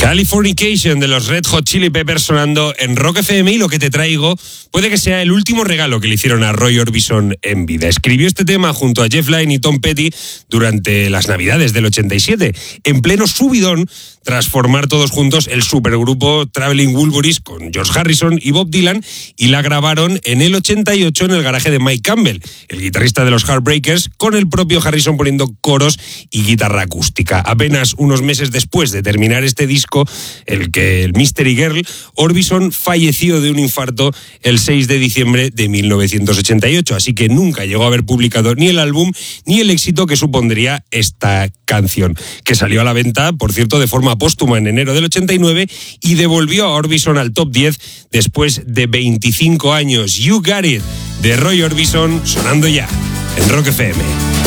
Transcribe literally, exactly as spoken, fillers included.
Californication de los Red Hot Chili Peppers sonando en Rock F M, y lo que te traigo puede que sea el último regalo que le hicieron a Roy Orbison en vida. Escribió este tema junto a Jeff Lynne y Tom Petty durante las Navidades del ochenta y siete, en pleno subidón tras formar todos juntos el supergrupo Traveling Wilburys con George Harrison y Bob Dylan, y la grabaron en el ochenta y ocho en el garaje de Mike Campbell, el guitarrista de los Heartbreakers, con el propio Harrison poniendo coros y guitarra acústica. Apenas unos meses después de terminar este disco, el que el Mystery Girl, Orbison falleció de un infarto el seis de diciembre de mil novecientos ochenta y ocho, así que nunca llegó a haber publicado ni el álbum ni el éxito que supondría esta canción, que salió a la venta, por cierto, de forma póstuma en enero del ochenta y nueve, y devolvió a Orbison al top diez después de veinticinco años. You Got It, de Roy Orbison, sonando ya en Rock F M.